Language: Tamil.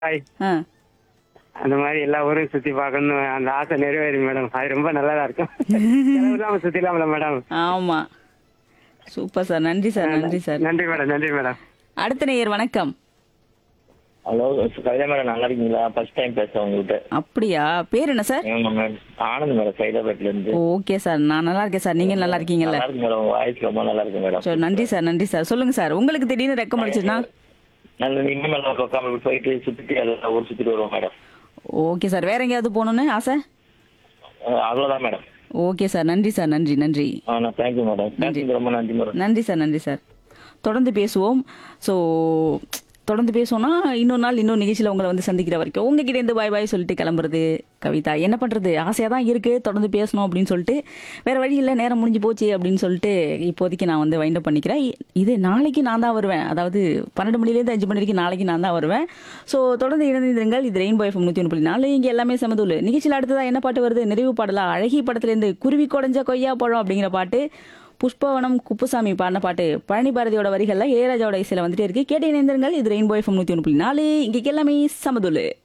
ஹாய். ஆ. அந்த மாதிரி எல்லா ஊரையும் சுத்தி பார்க்கணும் அந்த ஆசை நிறைவேறும் மேடம். அது ரொம்ப நல்லதா இருக்கும். செலவு இல்லாம சுத்திலாம்ல மேடம். ஆமா. Super sir. நன்றி சார். நன்றி சார். நன்றி மேடம், நன்றி மேடம். அடுத்த நேயர் வணக்கம். ஹலோ கவிதா மேடம், நல்லா இருக்கீங்களா? ஃபர்ஸ்ட் டைம் பேசுறேன் உங்ககிட்ட. அப்படியா? பேர் என்ன சார்? ஆமா மேடம், ஆனந்த் மேடம், சைதாபேட்ல இருந்து. Okay sir. நான் நல்லா இருக்கேன் சார். நீங்க நல்லா இருக்கீங்கல்ல? நல்லா இருக்கு மேடம், உங்க வாய்ஸ் ரொம்ப நல்லா இருக்கு மேடம். சரி, நன்றி சார். நன்றி சார். சொல்லுங்க சார். உங்களுக்கு திடீர்னு ரெக்கம் அடிச்சுன்னா? நல்ல இனிமேல் உட்காந்து போயிட்டு சுத்திட்டு எல்லாம் ஊர் சுத்திட்டு வருவோம் மேடம். Okay sir. வேற எங்கேயாவது போகணுன்னு ஆசை? அவ்வளவுதான் மேடம். Okay sir. நன்றி சார். நன்றி நன்றி நான் தேங்க்யூ மேடம். தேங்க்யூ, ரொம்ப நன்றி மேடம். நன்றி சார். நன்றி சார். தொடர்ந்து பேசுவோம். ஸோ தொடர்ந்து பேசுவோம்னா இன்னொரு நாள் இன்னொரு நிகழ்ச்சியில் உங்களை வந்து சந்திக்கிற வரைக்கும் உங்ககிட்ட இருந்து பாய் பாய் சொல்லிட்டு கிளம்புறது கவிதா. என்ன பண்ணுறது, ஆசையாக தான் இருக்குது தொடர்ந்து பேசணும் அப்படின்னு சொல்லிட்டு. வேறு வழி இல்லை, நேரம் முடிஞ்சு போச்சு அப்படின்னு சொல்லிட்டு இப்போதைக்கு நான் வந்து வைண்ட் அப் பண்ணிக்கிறேன். இது நாளைக்கு நான் தான் வருவேன். அதாவது 12 மணிலேருந்து 5 மணி வரைக்கும் நாளைக்கு நான் தான் வருவேன். ஸோ தொடர்ந்து இணைந்திருங்கள். இது ரெயின்போ எஃப்எம் 101.4. இங்கே எல்லாமே சமதூள். நிகழ்ச்சியில் அடுத்ததாக என்ன பாட்டு வருது? நிறைவு பாடலா அழகி படத்துலேருந்து குருவி கொடைஞ்ச கொய்யா பழம் அப்படிங்கிற பாட்டு. புஷ்பவனம் குப்புசாமி பாடின பாட்டு. பழனி பாரதியோட வரிகளில் இளையராஜாவோட இசையில வந்துட்டே இருக்கு. கேட்டு இணைந்திருங்கள். இது ரெயின்போ எஃப்எம் 101.4. இங்கே எல்லாமே சமதுளு.